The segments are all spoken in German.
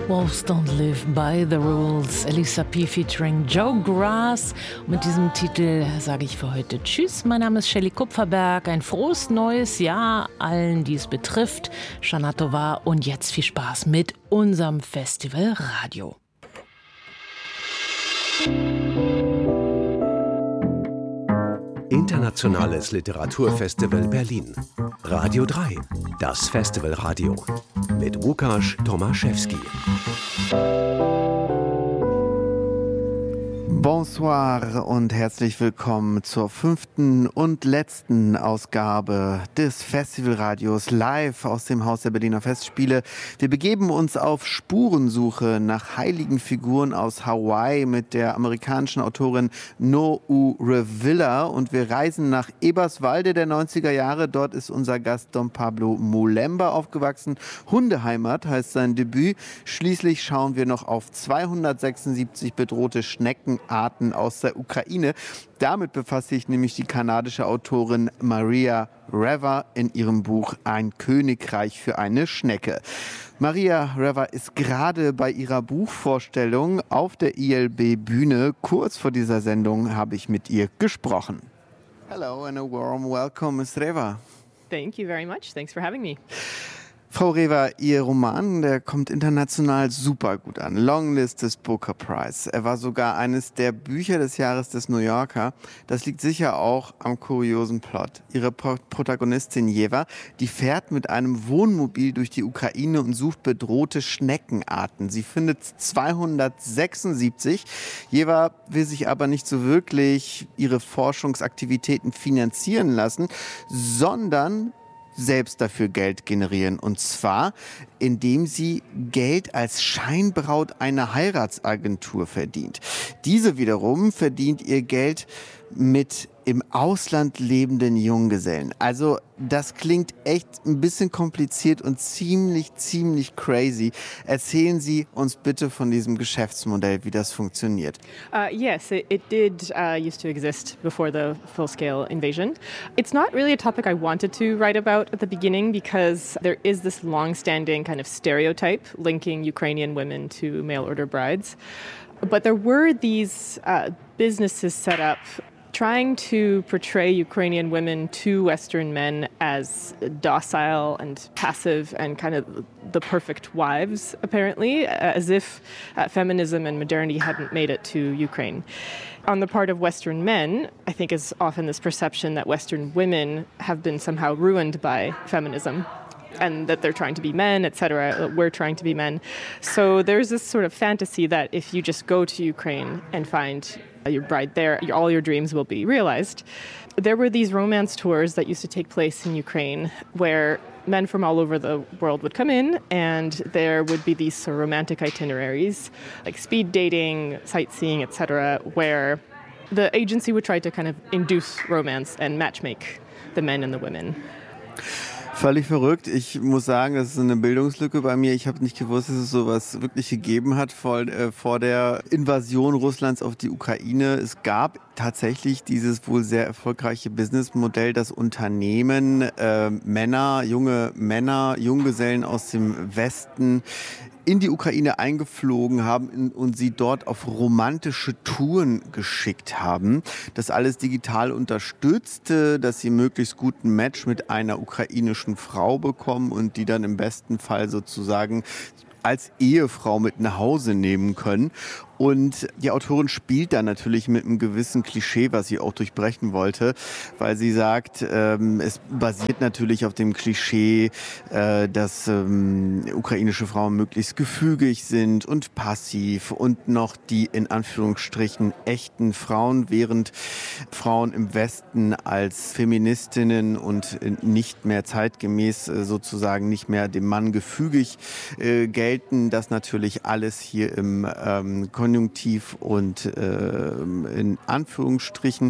Wolves Don't Live by the Rules, Elisa P. featuring Joe Grass. Und mit diesem Titel sage ich für heute Tschüss. Mein Name ist Shelley Kupferberg. Ein frohes neues Jahr allen, die es betrifft. Shana Tova und jetzt viel Spaß mit unserem Festival Radio. Internationales Literaturfestival Berlin. Radio 3, das Festivalradio. Mit Łukasz Tomaszewski. Bonsoir und herzlich willkommen zur 5. und letzten Ausgabe des Festivalradios live aus dem Haus der Berliner Festspiele. Wir begeben uns auf Spurensuche nach heiligen Figuren aus Hawaii mit der amerikanischen Autorin No'u Revilla und wir reisen nach Eberswalde der 90er Jahre. Dort ist unser Gast Don Pablo Molemba aufgewachsen. Hundeheimat heißt sein Debüt. Schließlich schauen wir noch auf 276 bedrohte Schneckenarten aus der Ukraine. Damit befasst sich nämlich die kanadische Autorin Maria Reva in ihrem Buch Ein Königreich für eine Schnecke. Maria Reva ist gerade bei ihrer Buchvorstellung auf der ILB-Bühne. Kurz vor dieser Sendung habe ich mit ihr gesprochen. Hello and a warm welcome, Ms. Reva. Thank you very much. Thanks for having me. Frau Reva, Ihr Roman, der kommt international super gut an. Longlist des Booker Prize. Er war sogar eines der Bücher des Jahres des New Yorker. Das liegt sicher auch am kuriosen Plot. Ihre Protagonistin Jewa, die fährt mit einem Wohnmobil durch die Ukraine und sucht bedrohte Schneckenarten. Sie findet 276. Jewa will sich aber nicht so wirklich ihre Forschungsaktivitäten finanzieren lassen, sondern selbst dafür Geld generieren. Und zwar, indem sie Geld als Scheinbraut einer Heiratsagentur verdient. Diese wiederum verdient ihr Geld mit im Ausland lebenden Junggesellen. Also das klingt echt ein bisschen kompliziert und ziemlich crazy. Erzählen Sie uns bitte von diesem Geschäftsmodell, wie das funktioniert. Yes, it did used to exist before the full-scale invasion. It's not really a topic I wanted to write about at the beginning because there is this long-standing kind of stereotype linking Ukrainian women to mail-order brides. But there were these businesses set up trying to portray Ukrainian women to Western men as docile and passive and kind of the perfect wives, apparently, as if feminism and modernity hadn't made it to Ukraine. On the part of Western men, I think is often this perception that Western women have been somehow ruined by feminism and that they're trying to be men, etc., we're trying to be men. So there's this sort of fantasy that if you just go to Ukraine and find your bride there, all your dreams will be realized. There were these romance tours that used to take place in Ukraine where men from all over the world would come in and there would be these sort of romantic itineraries, like speed dating, sightseeing, etc., where the agency would try to kind of induce romance and matchmake the men and the women. Völlig verrückt. Ich muss sagen, das ist eine Bildungslücke bei mir. Ich habe nicht gewusst, dass es sowas wirklich gegeben hat vor der Invasion Russlands auf die Ukraine. Es gab tatsächlich dieses wohl sehr erfolgreiche Businessmodell, das Unternehmen junge Männer, Junggesellen aus dem Westen in die Ukraine eingeflogen haben und sie dort auf romantische Touren geschickt haben. Das alles digital unterstützte, dass sie möglichst guten Match mit einer ukrainischen Frau bekommen und die dann im besten Fall sozusagen als Ehefrau mit nach Hause nehmen können. Und die Autorin spielt da natürlich mit einem gewissen Klischee, was sie auch durchbrechen wollte, weil sie sagt, es basiert natürlich auf dem Klischee, dass ukrainische Frauen möglichst gefügig sind und passiv und noch die in Anführungsstrichen echten Frauen, während Frauen im Westen als Feministinnen und nicht mehr zeitgemäß sozusagen nicht mehr dem Mann gefügig gelten. Das natürlich alles hier im Konjunktiv und in Anführungsstrichen.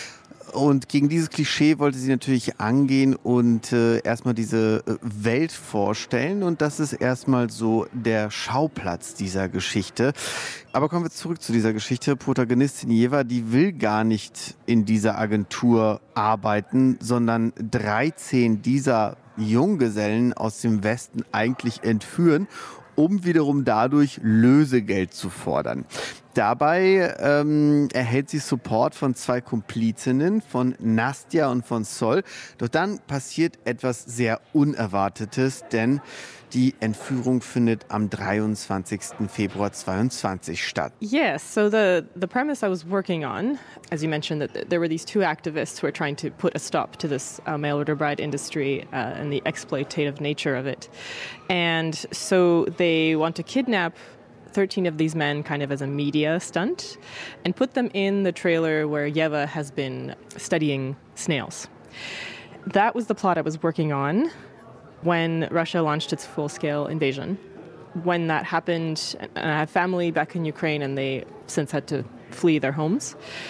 Und gegen dieses Klischee wollte sie natürlich angehen und erstmal diese Welt vorstellen. Und das ist erstmal so der Schauplatz dieser Geschichte. Aber kommen wir zurück zu dieser Geschichte. Protagonistin Jewa, die will gar nicht in dieser Agentur arbeiten, sondern 13 dieser Junggesellen aus dem Westen eigentlich entführen um wiederum dadurch Lösegeld zu fordern. Dabei erhält sie Support von 2 Komplizinnen, von Nastja und von Sol. Doch dann passiert etwas sehr Unerwartetes, denn die Entführung findet am 23. Februar 2022 statt. Yes, so the premise I was working on, as you mentioned, that there were these 2 activists who were trying to put a stop to this mail-order bride industry and the exploitative nature of it. And so they want to kidnap 13 of these men kind of as a media stunt and put them in the trailer where Yeva has been studying snails. That was the plot I was working on when Russia launched its full-scale invasion. When that happened, and I have family back in Ukraine and they since had to flee their homes.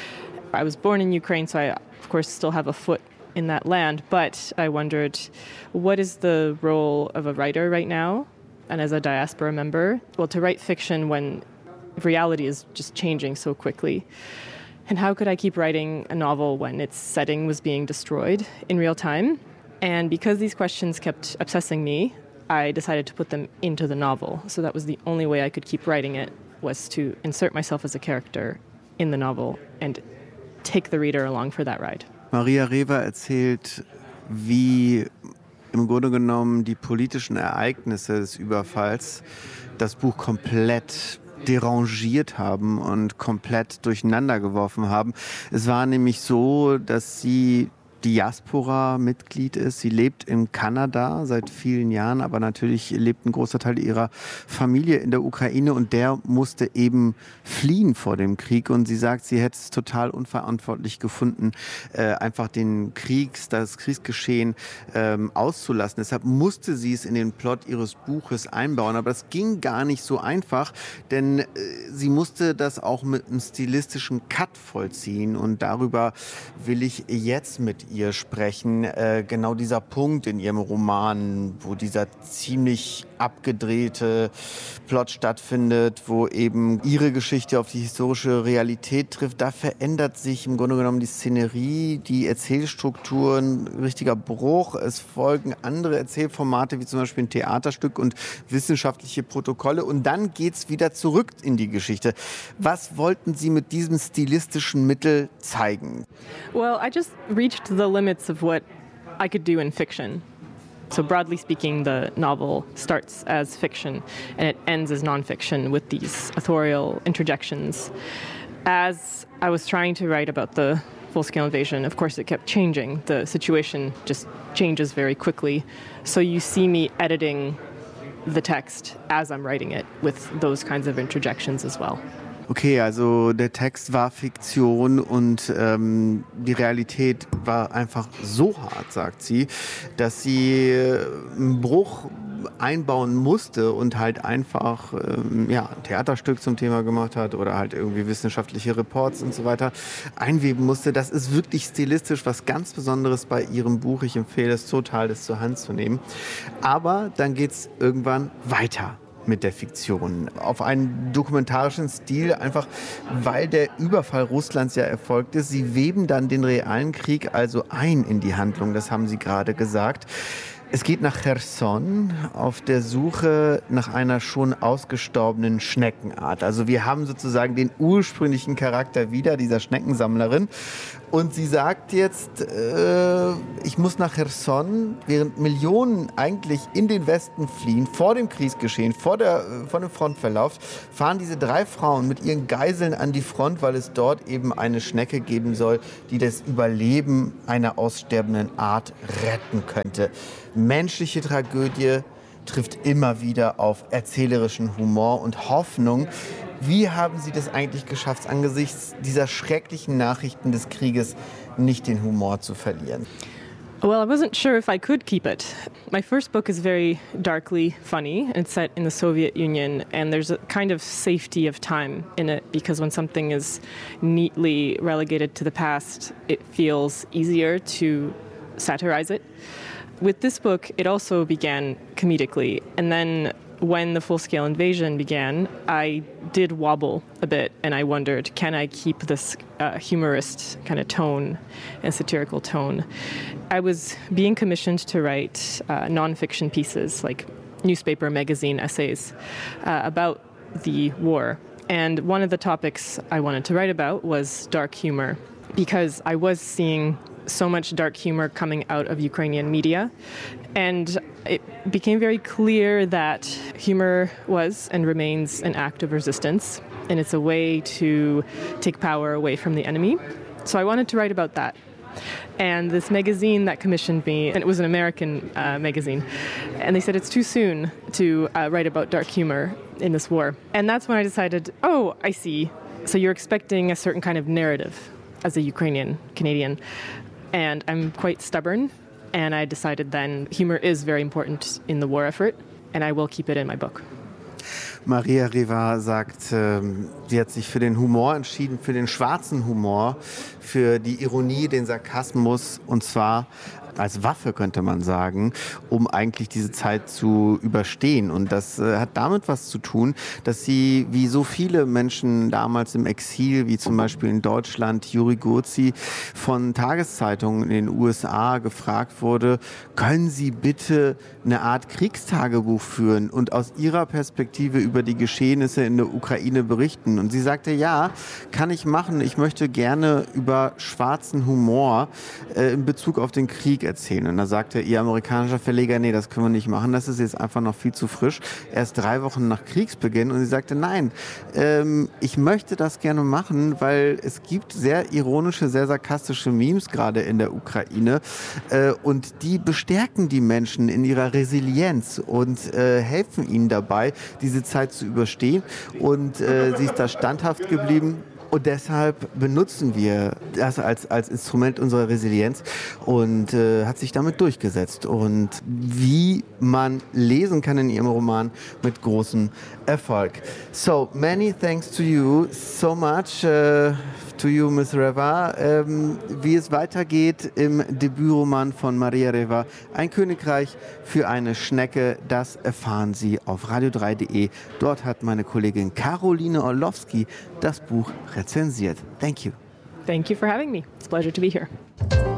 I was born in Ukraine, so I, of course, still have a foot in that land, but I wondered, what is the role of a writer right now? And as a diaspora member, well, to write fiction when reality is just changing so quickly. And how could I keep writing a novel when its setting was being destroyed in real time? And because these questions kept obsessing me, I decided to put them into the novel. So that was the only way I could keep writing it, was to insert myself as a character in the novel and take the reader along for that ride. Maria Rewa erzählt, wie im Grunde genommen die politischen Ereignisse des Überfalls das Buch komplett derangiert haben und komplett durcheinander geworfen haben. Es war nämlich so, dass sie Diaspora-Mitglied ist. Sie lebt in Kanada seit vielen Jahren, aber natürlich lebt ein großer Teil ihrer Familie in der Ukraine und der musste eben fliehen vor dem Krieg. Und sie sagt, sie hätte es total unverantwortlich gefunden, einfach das Kriegsgeschehen auszulassen. Deshalb musste sie es in den Plot ihres Buches einbauen. Aber das ging gar nicht so einfach, denn sie musste das auch mit einem stilistischen Cut vollziehen. Und darüber will ich jetzt mit ihr sprechen. Genau dieser Punkt in ihrem Roman, wo dieser ziemlich abgedrehte Plot stattfindet, wo eben ihre Geschichte auf die historische Realität trifft, da verändert sich im Grunde genommen die Szenerie, die Erzählstruktur, ein richtiger Bruch. Es folgen andere Erzählformate, wie zum Beispiel ein Theaterstück und wissenschaftliche Protokolle. Und dann geht's wieder zurück in die Geschichte. Was wollten Sie mit diesem stilistischen Mittel zeigen? Well, I just reached the limits of what I could do in fiction. So broadly speaking, the novel starts as fiction and it ends as nonfiction with these authorial interjections. As I was trying to write about the full-scale invasion, of course it kept changing. The situation just changes very quickly. So you see me editing the text as I'm writing it with those kinds of interjections as well. Okay, also der Text war Fiktion und die Realität war einfach so hart, sagt sie, dass sie einen Bruch einbauen musste und halt einfach ein Theaterstück zum Thema gemacht hat oder halt irgendwie wissenschaftliche Reports und so weiter einweben musste. Das ist wirklich stilistisch was ganz Besonderes bei ihrem Buch. Ich empfehle es total, das zur Hand zu nehmen. Aber dann geht's irgendwann weiter mit der Fiktion, auf einen dokumentarischen Stil, einfach weil der Überfall Russlands ja erfolgt ist. Sie weben dann den realen Krieg also ein in die Handlung, das haben Sie gerade gesagt. Es geht nach Cherson auf der Suche nach einer schon ausgestorbenen Schneckenart. Also wir haben sozusagen den ursprünglichen Charakter wieder, dieser Schneckensammlerin. Und sie sagt jetzt, ich muss nach Cherson, während Millionen eigentlich in den Westen fliehen, vor dem Kriegsgeschehen, vor dem Frontverlauf, fahren diese 3 Frauen mit ihren Geiseln an die Front, weil es dort eben eine Schnecke geben soll, die das Überleben einer aussterbenden Art retten könnte. Menschliche Tragödie trifft immer wieder auf erzählerischen Humor und Hoffnung. Wie haben Sie das eigentlich geschafft, angesichts dieser schrecklichen Nachrichten des Krieges nicht den Humor zu verlieren? Well, I wasn't sure if I could keep it. My first book is very darkly funny. It's set in the Soviet Union, and there's a kind of safety of time in it because when something is neatly relegated to the past, it feels easier to satirize it. With this book, it also began comedically, and then when the full-scale invasion began, I did wobble a bit, and I wondered, can I keep this humorist kind of tone and satirical tone? I was being commissioned to write nonfiction pieces, like newspaper magazine essays about the war. And one of the topics I wanted to write about was dark humor, because I was seeing so much dark humor coming out of Ukrainian media. And it became very clear that humor was and remains an act of resistance, and it's a way to take power away from the enemy. So I wanted to write about that. And this magazine that commissioned me, and it was an American magazine, and they said it's too soon to write about dark humor in this war. And that's when I decided, oh, I see. So you're expecting a certain kind of narrative as a Ukrainian Canadian. And I'm quite stubborn, and I decided then humor is very important in the war effort, and I will keep it in my book. Maria Reva sagt, sie hat sich für den Humor entschieden, für den schwarzen Humor, für die Ironie, den Sarkasmus, und zwar als Waffe, könnte man sagen, um eigentlich diese Zeit zu überstehen. Und das hat damit was zu tun, dass sie, wie so viele Menschen damals im Exil, wie zum Beispiel in Deutschland, Juri Gurzi, von Tageszeitungen in den USA gefragt wurde, können Sie bitte eine Art Kriegstagebuch führen und aus Ihrer Perspektive über die Geschehnisse in der Ukraine berichten? Und sie sagte, ja, kann ich machen. Ich möchte gerne über schwarzen Humor in Bezug auf den Krieg erzählen. Und da sagte ihr amerikanischer Verleger, nee, das können wir nicht machen, das ist jetzt einfach noch viel zu frisch. Erst 3 Wochen nach Kriegsbeginn. Und sie sagte, nein, ich möchte das gerne machen, weil es gibt sehr ironische, sehr sarkastische Memes gerade in der Ukraine und die bestärken die Menschen in ihrer Resilienz und helfen ihnen dabei, diese Zeit zu überstehen. Und sie ist da standhaft geblieben. Und deshalb benutzen wir das als Instrument unserer Resilienz und hat sich damit durchgesetzt. Und wie man lesen kann in ihrem Roman, mit großem Erfolg. So, many thanks to you so much, to you, Ms. Reva. Wie es weitergeht im Debütroman von Maria Reva, Ein Königreich für eine Schnecke, das erfahren Sie auf radio3.de. Dort hat meine Kollegin Caroline Orlowski das Buch rezensiert. Thank you. Thank you for having me. It's a pleasure to be here.